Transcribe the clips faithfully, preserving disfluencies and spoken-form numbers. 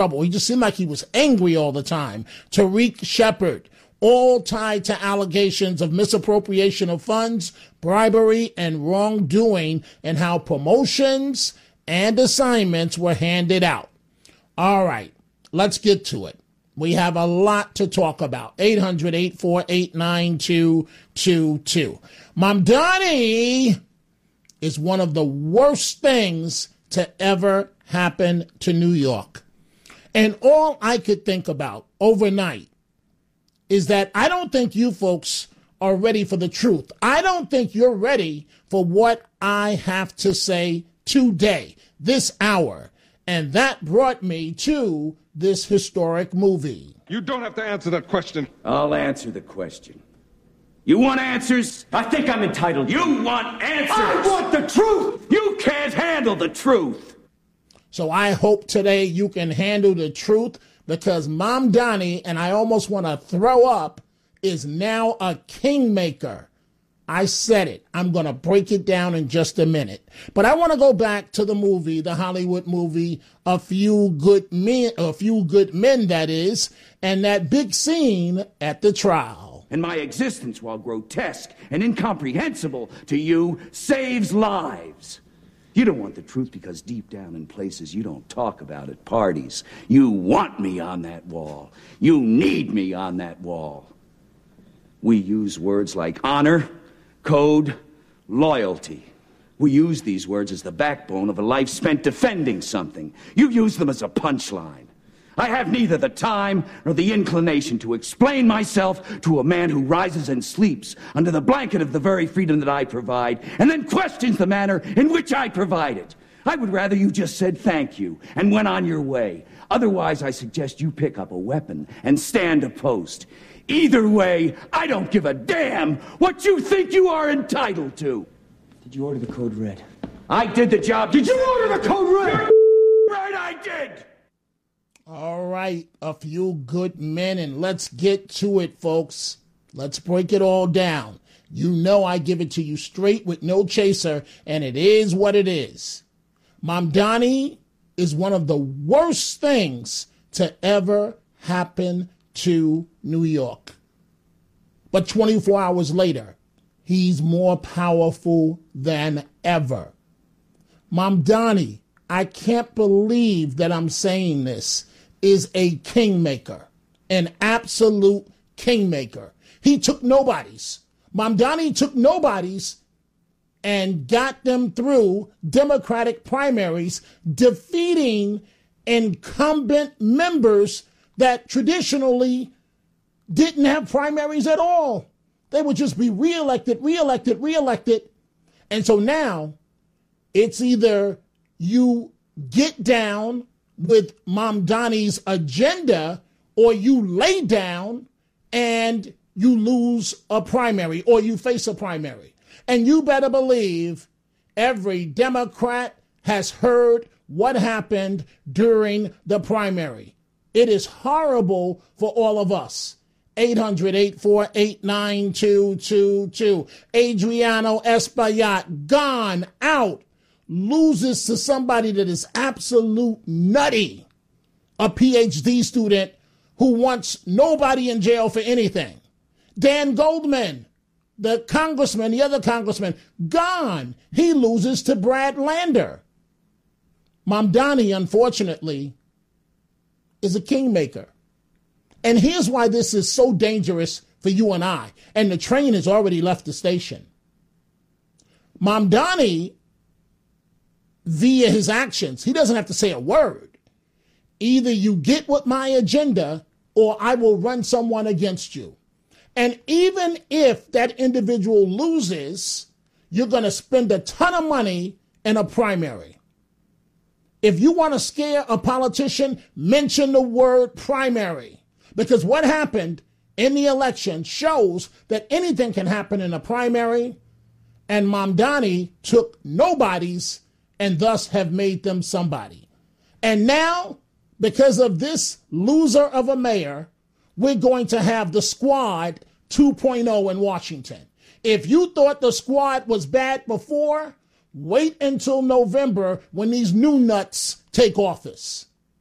trouble. He just seemed like he was angry all the time. Tariq Shepard, all tied to allegations of misappropriation of funds, bribery, and wrongdoing, and how promotions and assignments were handed out. All right, let's get to it. We have a lot to talk about. eight hundred, eight four eight, nine two two two. Mamdani is one of the worst things to ever happen to New York. And all I could think about overnight is that I don't think you folks are ready for the truth. I don't think you're ready for what I have to say today, this hour. And that brought me to this historic movie. You don't have to answer that question. I'll answer the question. You want answers? I think I'm entitled. You want answers? I want the truth! You can't handle the truth! So I hope today you can handle the truth, because Mamdani, and I almost want to throw up, is now a kingmaker. I said it. I'm going to break it down in just a minute. But I want to go back to the movie, the Hollywood movie, A Few Good Men, A Few Good Men, that is, and that big scene at the trial. And my existence, while grotesque and incomprehensible to you, saves lives. You don't want the truth because deep down in places you don't talk about at parties, you want me on that wall. You need me on that wall. We use words like honor, code, loyalty. We use these words as the backbone of a life spent defending something. You use them as a punchline. I have neither the time nor the inclination to explain myself to a man who rises and sleeps under the blanket of the very freedom that I provide, and then questions the manner in which I provide it. I would rather you just said thank you and went on your way. Otherwise, I suggest you pick up a weapon and stand a post. Either way, I don't give a damn what you think you are entitled to. Did you order the code red? I did the job. Did you order the code red? Right, I did. All right, A Few Good Men, and let's get to it, folks. Let's break it all down. You know I give it to you straight with no chaser, and it is what it is. Mamdani is one of the worst things to ever happen to New York. But twenty-four hours later, he's more powerful than ever. Mamdani, I can't believe that I'm saying this, is a kingmaker, an absolute kingmaker. He took nobodies. Mamdani took nobodies and got them through Democratic primaries, defeating incumbent members that traditionally didn't have primaries at all. They would just be reelected, reelected, reelected. And so now it's either you get down with Mamdani's agenda, or you lay down and you lose a primary, or you face a primary. And you better believe every Democrat has heard what happened during the primary. It is horrible for all of us. eight hundred, eight four eight, nine two two two. Adriano Espaillat, gone out, loses to somebody that is absolute nutty, a P H D student who wants nobody in jail for anything. Dan Goldman, the congressman, the other congressman, gone. He loses to Brad Lander. Mamdani, unfortunately, is a kingmaker. And here's why this is so dangerous for you and I. And the train has already left the station. Mamdani, via his actions, he doesn't have to say a word. Either you get with my agenda or I will run someone against you. And even if that individual loses, you're going to spend a ton of money in a primary. If you want to scare a politician, mention the word primary. Because what happened in the election shows that anything can happen in a primary, and Mamdani took nobodies and thus have made them somebody. And now, because of this loser of a mayor, we're going to have the Squad two point oh in Washington. If you thought the Squad was bad before, wait until November when these new nuts take office. So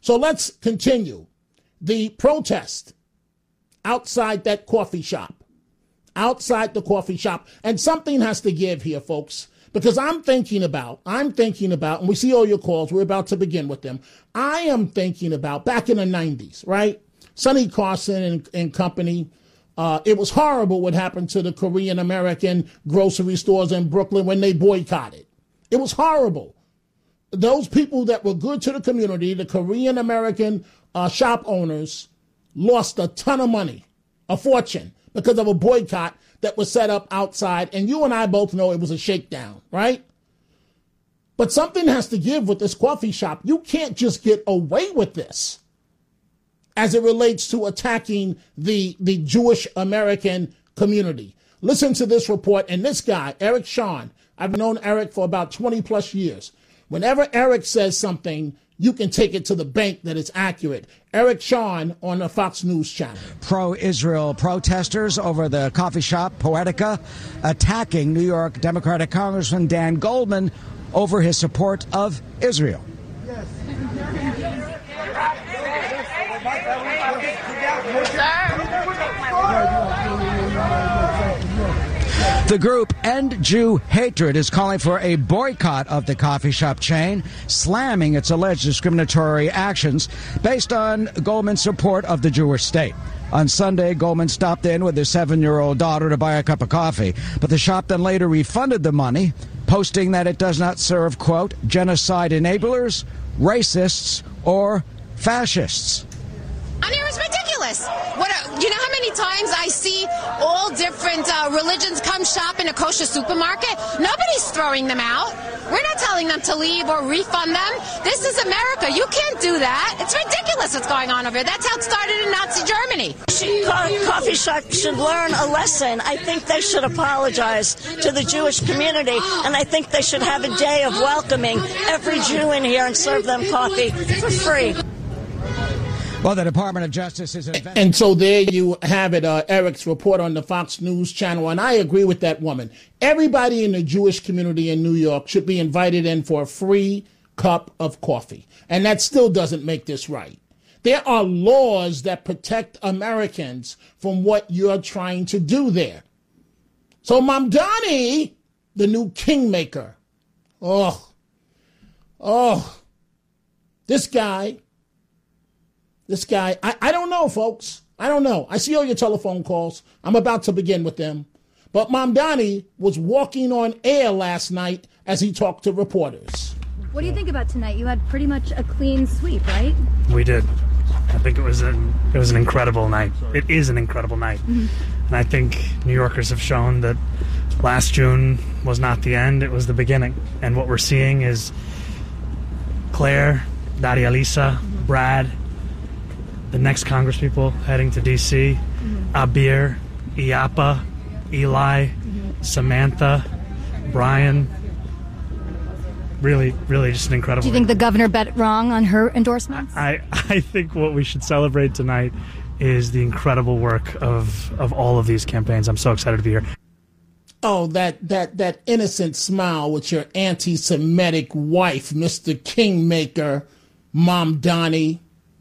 So let's continue. The protest outside that coffee shop, outside the coffee shop. And something has to give here, folks, because I'm thinking about, I'm thinking about, and we see all your calls. We're about to begin with them. I am thinking about back in the nineties, right? Sonny Carson and, and company. Uh, it was horrible what happened to the Korean American grocery stores in Brooklyn when they boycotted. It was horrible. Those people that were good to the community, the Korean American uh, shop owners, lost a ton of money, a fortune, because of a boycott that was set up outside. And you and I both know it was a shakedown, right? But something has to give with this coffee shop. You can't just get away with this as it relates to attacking the, the Jewish American community. Listen to this report. And this guy, Eric Shawn, I've known Eric for about twenty plus years. Whenever Eric says something, you can take it to the bank that it's accurate. Eric Shawn on the Fox News channel. Pro-Israel protesters over the coffee shop Poetica attacking New York Democratic Congressman Dan Goldman over his support of Israel. Yes. The group End Jew Hatred is calling for a boycott of the coffee shop chain, slamming its alleged discriminatory actions based on Goldman's support of the Jewish state. On Sunday, Goldman stopped in with his seven-year-old daughter to buy a cup of coffee, but the shop then later refunded the money, posting that it does not serve, quote, genocide enablers, racists, or fascists. I mean, it's ridiculous. What are, do you know how many times I see all different uh, religions come shop in a kosher supermarket? Nobody's throwing them out. We're not telling them to leave or refund them. This is America. You can't do that. It's ridiculous what's going on over here. That's how it started in Nazi Germany. Co- coffee shop should learn a lesson. I think they should apologize to the Jewish community, and I think they should have a day of welcoming every Jew in here and serve them coffee for free. Well, the Department of Justice is investigating. And so there you have it, uh, Eric's report on the Fox News channel. And I agree with that woman. Everybody in the Jewish community in New York should be invited in for a free cup of coffee. And that still doesn't make this right. There are laws that protect Americans from what you're trying to do there. So Mamdani, the new kingmaker, oh, oh, this guy, This guy, I, I don't know, folks. I don't know. I see all your telephone calls. I'm about to begin with them. But Mamdani was walking on air last night as he talked to reporters. What do you think about tonight? You had pretty much a clean sweep, right? We did. I think it was an, it was an incredible night. It is an incredible night. Mm-hmm. And I think New Yorkers have shown that last June was not the end. It was the beginning. And what we're seeing is Claire, Daria Lisa, mm-hmm. Brad, the next congresspeople heading to D C, mm-hmm. Abir, Iapa, Eli, mm-hmm. Samantha, Brian. Really, really just an incredible. Do you think the governor bet wrong on her endorsements? I, I think what we should celebrate tonight is the incredible work of, of all of these campaigns. I'm so excited to be here. Oh, that, that, that innocent smile with your anti-Semitic wife, Mister Kingmaker, Mamdani.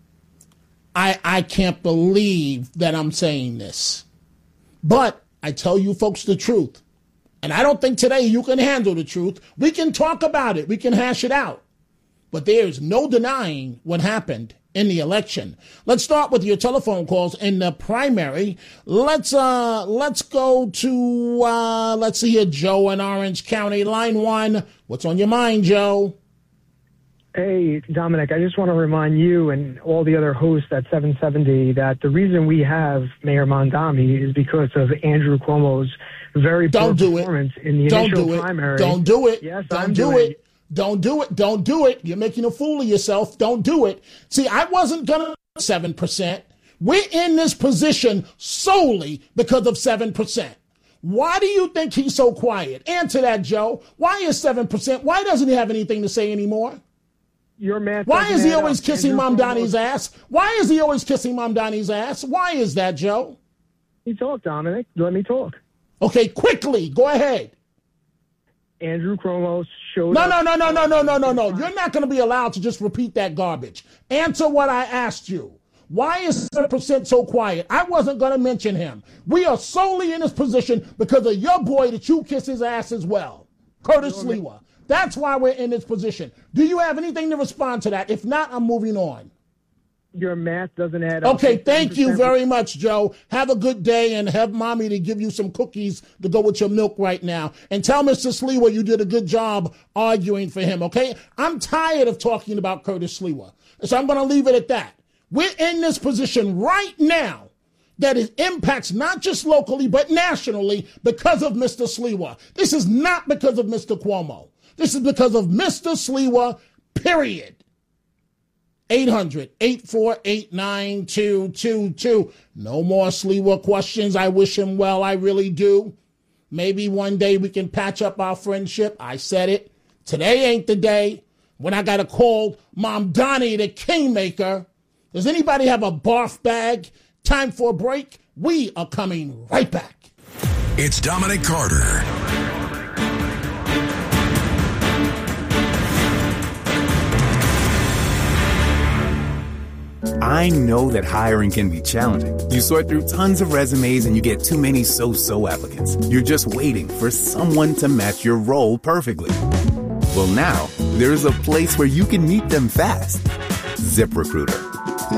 I, I can't believe that I'm saying this. But I tell you folks the truth. And I don't think today you can handle the truth. We can talk about it. We can hash it out. But there's no denying what happened in the election. Let's start with your telephone calls in the primary. Let's uh let's go to uh let's see here, Joe in Orange County, line one. What's on your mind, Joe? Hey, Dominic, I just want to remind you and all the other hosts at seven seventy that the reason we have Mayor Mamdani is because of Andrew Cuomo's very Don't poor do performance it. in the Don't initial do it. primary. Don't do it. Yes, Don't I'm do doing it. Don't do it. Don't do it. You're making a fool of yourself. Don't do it. See, I wasn't going to seven percent. We're in this position solely because of seven percent. Why do you think he's so quiet? Answer that, Joe. Why is seven percent? Why doesn't he have anything to say anymore? Your math Why is he always up. kissing Andrew Mamdani's Cuomo's- ass? Why is he always kissing Mamdani's ass? Why is that, Joe? Let me talk, Dominic. Let me talk. Okay, quickly. Go ahead. Andrew Cuomo showed No, up. no, no, no, no, no, no, no, no. You're not going to be allowed to just repeat that garbage. Answer what I asked you. Why is seven percent so quiet? I wasn't going to mention him. We are solely in this position because of your boy that you kiss his ass as well, Curtis Sliwa. That's why we're in this position. Do you have anything to respond to that? If not, I'm moving on. Your math doesn't add up. Okay, thank you very much, Joe. Have a good day and have mommy to give you some cookies to go with your milk right now. And tell Mister Sliwa you did a good job arguing for him, okay? I'm tired of talking about Curtis Sliwa, so I'm going to leave it at that. We're in this position right now that it impacts not just locally but nationally because of Mister Sliwa. This is not because of Mister Cuomo. This is because of Mister Sliwa, period. eight hundred, eight four eight, nine two two two. No more Sliwa questions. I wish him well. I really do. Maybe one day we can patch up our friendship. I said it. Today ain't the day when I got to call Mom Donnie the Kingmaker. Does anybody have a barf bag? Time for a break. We are coming right back. It's Dominic Carter. I know that hiring can be challenging. You sort through tons of resumes and you get too many so-so applicants. You're just waiting for someone to match your role perfectly. Well, now there's a place where you can meet them fast. ZipRecruiter.